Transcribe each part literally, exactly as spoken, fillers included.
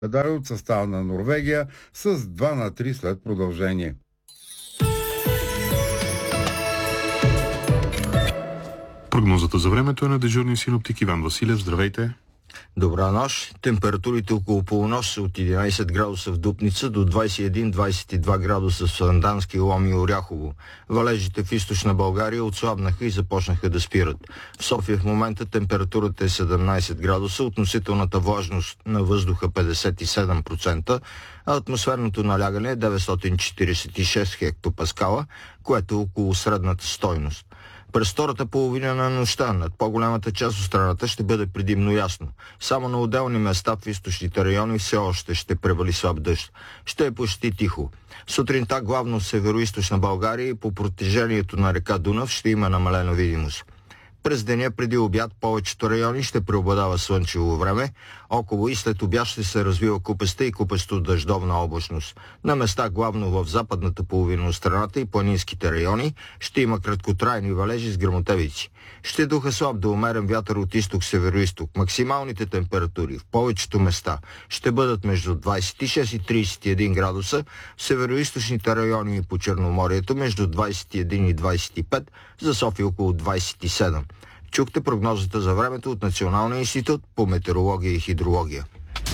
медали от състава на Норвегия с два на три след продължение. Прогнозата за времето е на дежурния синоптик Иван Василев. Здравейте! Добра нощ. Температурите около полунощ са от единайсет градуса в Дупница до двайсет и един до двайсет и два градуса в Сандански, Лом и Оряхово. Валежите в източна България отслабнаха и започнаха да спират. В София в момента температурата е седемнайсет градуса, относителната влажност на въздуха петдесет и седем процента, а атмосферното налягане е деветстотин четирийсет и шест хектопаскала, което е около средната стойност. През втората половина на нощта над по-голямата част от страната ще бъде предимно ясно. Само на отделни места в източните райони все още ще превали слаб дъжд. Ще е почти тихо. Сутринта главно в североизточна България и по протежението на река Дунав ще има намалена видимост. През деня преди обяд повечето райони ще преобладава слънчево време. Около и след обяд ще се развива купеста и купесто дъждовна облачност. На места главно в западната половина от страната и планинските райони ще има краткотрайни валежи с гръмотевици. Ще духа слаб до умерен вятър от изток-североизток. Максималните температури в повечето места ще бъдат между двайсет и шест и трийсет и един градуса, в североизточните райони и по Черноморието между двайсет и един и двайсет и пет, за София около двайсет и седем. Чухте прогнозата за времето от Националния институт по метеорология и хидрология.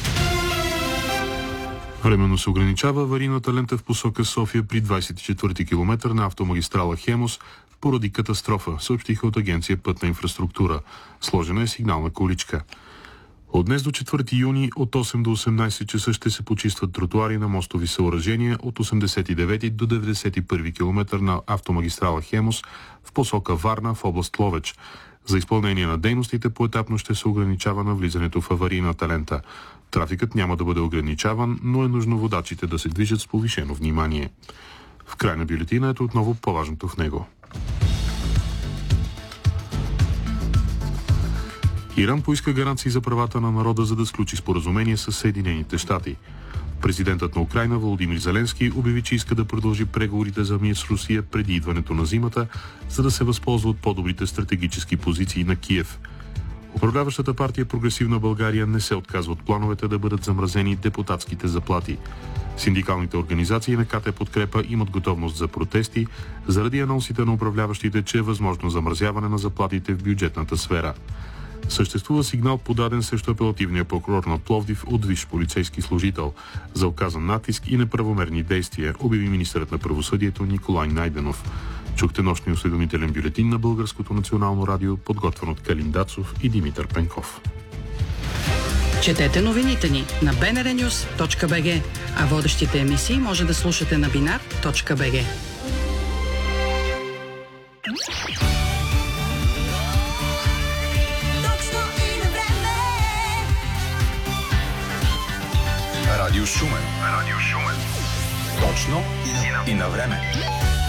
Временно се ограничава аварийната лента в посока София при двайсет и четвърти километър на автомагистрала Хемус поради катастрофа, съобщиха от Агенция Пътна инфраструктура. Сложена е сигнална количка. От днес до четвърти юни от осем до осемнайсет часа ще се почистват тротуари на мостови съоръжения от осемдесет и девети до деветдесет и първи километър на автомагистрала Хемус в посока Варна в област Ловеч. За изпълнение на дейностите поетапно ще се ограничава навлизането в аварийната лента. Трафикът няма да бъде ограничаван, но е нужно водачите да се движат с повишено внимание. В край на бюлетина е отново по-важното в него. Иран поиска гаранции за правата на народа, за да сключи споразумение с Съединените щати. Президентът на Украйна Володимир Зеленски обяви, че иска да продължи преговорите за мир с Русия преди идването на зимата, за да се възползва от по-добрите стратегически позиции на Киев. Управляващата партия Прогресивна България не се отказва от плановете да бъдат замразени депутатските заплати. Синдикалните организации на КТ Подкрепа имат готовност за протести заради анонсите на управляващите, че е възможно замразяване на заплатите в бюджетната сфера. Съществува сигнал, подаден срещу апелативния прокурор на Пловдив от висш полицейски служител за оказан натиск и неправомерни действия, обяви министърът на правосъдието Николай Найденов. Чухте нощния осведомителен бюлетин на Българското национално радио, подготвен от Калин Дацов и Димитър Пенков. Четете новините ни на би ен ар нюс точка би джи, а водещите емисии може да слушате на бинар точка би джи. Радио Шумен. Радио Шумен. Точно и на, и на време.